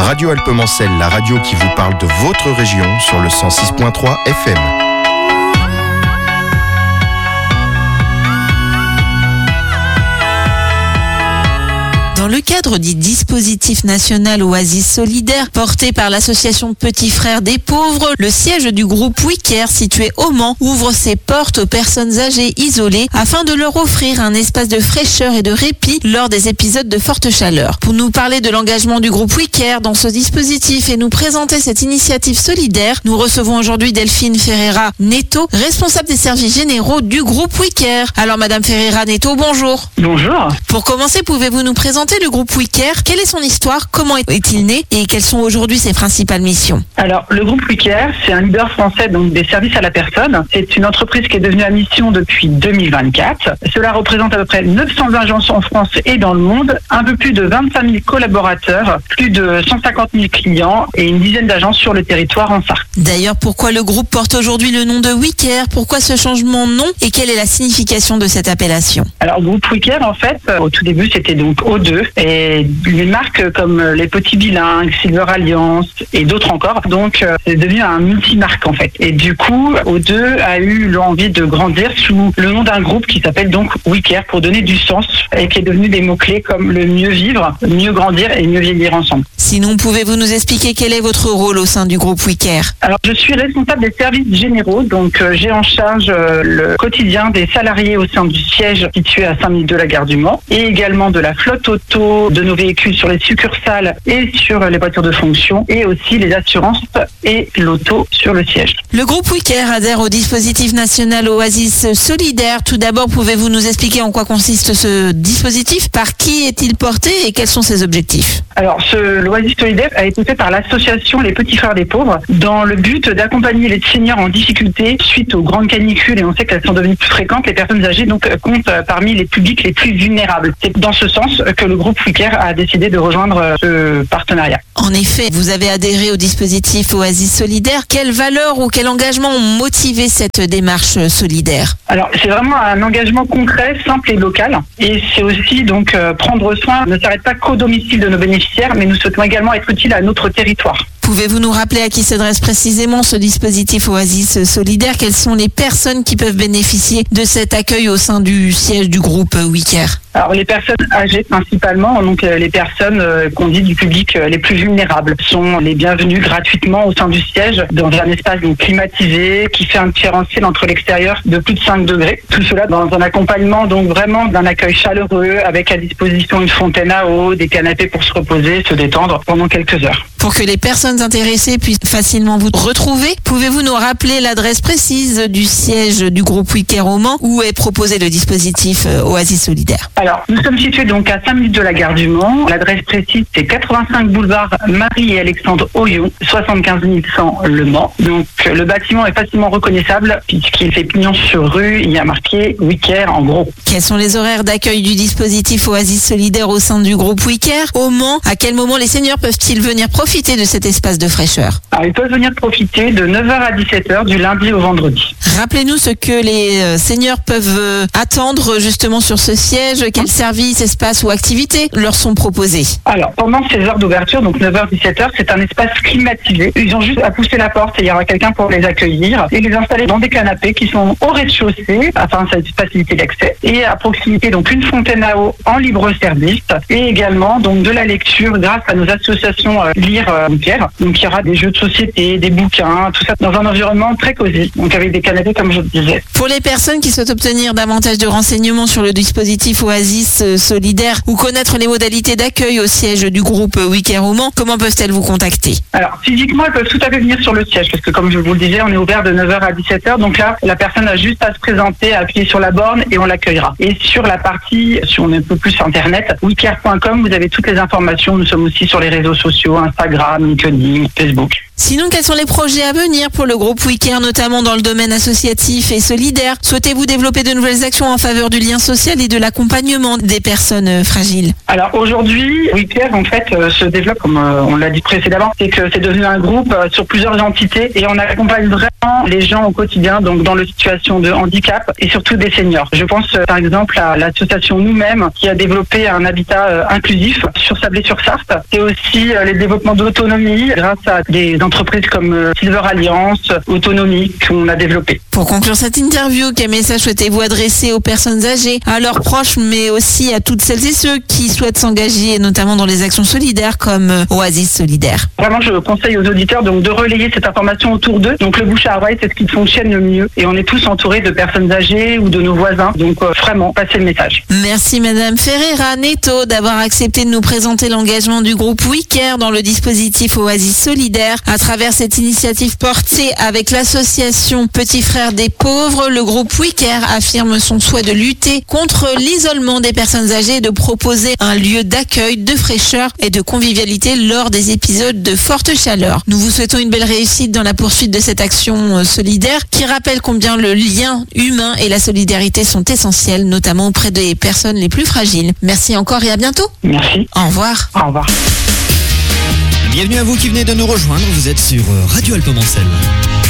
Radio Alpemancelle, la radio qui vous parle de votre région sur le 106.3 FM. Dans le cadre du dispositif national Oasis Solidaire porté par l'association Petits Frères des Pauvres, le siège du groupe WeCare situé au Mans ouvre ses portes aux personnes âgées isolées afin de leur offrir un espace de fraîcheur et de répit lors des épisodes de forte chaleur. Pour nous parler de l'engagement du groupe WeCare dans ce dispositif et nous présenter cette initiative solidaire, nous recevons aujourd'hui Delphine Ferreira Neto, responsable des services généraux du groupe WeCare. Alors Madame Ferreira Neto, bonjour. Bonjour. Pour commencer, pouvez-vous nous présenter le groupe WeCare? Quelle est son histoire? Comment est-il né? Et quelles sont aujourd'hui ses principales missions? Alors, le groupe WeCare, c'est un leader français donc des services à la personne. C'est une entreprise qui est devenue à mission depuis 2024. Cela représente à peu près 900 agences en France et dans le monde, un peu plus de 25 000 collaborateurs, plus de 150 000 clients et une dizaine d'agences sur le territoire en Sarthe. D'ailleurs, pourquoi le groupe porte aujourd'hui le nom de WeCare? Pourquoi ce changement de nom et quelle est la signification de cette appellation? Alors, le groupe WeCare, en fait, au tout début, c'était donc O2 et les marques comme les Petits Bilingues, Silver Alliance et d'autres encore. Donc, c'est devenu un multimarque, en fait. Et du coup, O2 a eu l'envie de grandir sous le nom d'un groupe qui s'appelle donc WeCare pour donner du sens et qui est devenu des mots-clés comme le mieux vivre, mieux grandir et mieux vieillir ensemble. Sinon, pouvez-vous nous expliquer quel est votre rôle au sein du groupe WeCare? Alors, je suis responsable des services généraux, donc j'ai en charge le quotidien des salariés au sein du siège situé à 5 minutes de la gare du Mans et également de la flotte auto, de nos véhicules sur les succursales et sur les voitures de fonction et aussi les assurances et l'auto sur le siège. Le groupe WeCare adhère au dispositif national Oasis Solidaire. Tout d'abord, pouvez-vous nous expliquer en quoi consiste ce dispositif? Par qui est-il porté et quels sont ses objectifs? Alors, l'Oasis Solidaire a été fait par l'association Les Petits Frères des Pauvres dans le but d'accompagner les seniors en difficulté suite aux grandes canicules et on sait qu'elles sont devenues plus fréquentes. Les personnes âgées donc comptent parmi les publics les plus vulnérables. C'est dans ce sens que le groupe WeCare a décidé de rejoindre ce partenariat. En effet, vous avez adhéré au dispositif Oasis Solidaire. Quelles valeurs ou quel engagement ont motivé cette démarche solidaire? Alors, c'est vraiment un engagement concret, simple et local. Et c'est aussi donc prendre soin ne s'arrête pas qu'au domicile de nos bénéficiaires, mais nous souhaitons également être utiles à notre territoire. Pouvez-vous nous rappeler à qui s'adresse précisément ce dispositif Oasis Solidaire? Quelles sont les personnes qui peuvent bénéficier de cet accueil au sein du siège du groupe WeCare? Alors, les personnes âgées principalement, donc les personnes qu'on dit du public les plus vulnérables, sont les bienvenues gratuitement au sein du siège dans un espace donc climatisé qui fait un différentiel entre l'extérieur de plus de 5 degrés. Tout cela dans un accompagnement donc vraiment d'un accueil chaleureux avec à disposition une fontaine à eau, des canapés pour se reposer, se détendre pendant quelques heures. Pour que les personnes intéressées puissent facilement vous retrouver, pouvez-vous nous rappeler l'adresse précise du siège du groupe WeCare au Mans où est proposé le dispositif Oasis Solidaire? Alors, nous sommes situés donc à 5 minutes de la gare du Mans. L'adresse précise, c'est 85 boulevard Marie et Alexandre Oyon, 75 100 Le Mans. Donc, le bâtiment est facilement reconnaissable puisqu'il fait pignon sur rue. Il y a marqué WeCare en gros. Quels sont les horaires d'accueil du dispositif Oasis Solidaire au sein du groupe WeCare au Mans? À quel moment les seniors peuvent-ils venir profiter de cet espace de fraîcheur? Alors, ils peuvent venir profiter de 9h à 17h du lundi au vendredi. Rappelez-nous ce que les seniors peuvent attendre justement sur ce siège. Quels services, espaces ou activités leur sont proposés? Alors, pendant ces heures d'ouverture, donc 9h, 17h, c'est un espace climatisé. Ils ont juste à pousser la porte et il y aura quelqu'un pour les accueillir et les installer dans des canapés qui sont au rez-de-chaussée afin de faciliter l'accès. Et à proximité, donc une fontaine à eau en libre service et également donc de la lecture grâce à nos associations Lire WeCare. Donc, il y aura des jeux de société, des bouquins, tout ça dans un environnement très cosy. Donc, avec des canapés comme je le disais. Pour les personnes qui souhaitent obtenir davantage de renseignements sur le dispositif Oasis Solidaire ou connaître les modalités d'accueil au siège du groupe WeCare au Mans, comment peuvent-elles vous contacter? Alors, physiquement, elles peuvent tout à fait venir sur le siège parce que, comme je vous le disais, on est ouvert de 9h à 17h. Donc là, la personne a juste à se présenter, à appuyer sur la borne et on l'accueillera. Et sur la partie, si on est un peu plus internet, WeCare.com, vous avez toutes les informations. Nous sommes aussi sur les réseaux sociaux, Instagram, LinkedIn, Facebook. Sinon, quels sont les projets à venir pour le groupe WeCare, notamment dans le domaine associatif et solidaire? Souhaitez-vous développer de nouvelles actions en faveur du lien social et de l'accompagnement des personnes fragiles? Alors aujourd'hui, WeCare en fait se développe, comme on l'a dit précédemment, c'est que c'est devenu un groupe sur plusieurs entités et on accompagne vraiment les gens au quotidien, donc dans les situations de handicap et surtout des seniors. Je pense par exemple à l'association Nous-mêmes qui a développé un habitat inclusif sur Sablé-sur-Sarthe et aussi les développements d'autonomie grâce à des entreprises comme Silver Alliance, Autonomie qu'on a développé. Pour conclure cette interview, quel message souhaitez-vous adresser aux personnes âgées, à leurs proches, mais aussi à toutes celles et ceux qui souhaitent s'engager, notamment dans les actions solidaires comme Oasis Solidaire? Vraiment, je conseille aux auditeurs donc de relayer cette information autour d'eux. Donc le bouche à oreille, c'est ce qui fonctionne le mieux. Et on est tous entourés de personnes âgées ou de nos voisins. Donc vraiment, passez le message. Merci Madame Ferreira Neto d'avoir accepté de nous présenter l'engagement du groupe WeCare dans le dispositif Oasis Solidaire. À travers cette initiative portée avec l'association Petits Frères des Pauvres, le groupe WeCare affirme son souhait de lutter contre l'isolement des personnes âgées et de proposer un lieu d'accueil, de fraîcheur et de convivialité lors des épisodes de forte chaleur. Nous vous souhaitons une belle réussite dans la poursuite de cette action solidaire qui rappelle combien le lien humain et la solidarité sont essentiels, notamment auprès des personnes les plus fragiles. Merci encore et à bientôt. Merci. Au revoir. Au revoir. Bienvenue à vous qui venez de nous rejoindre, vous êtes sur Radio Alpemancel.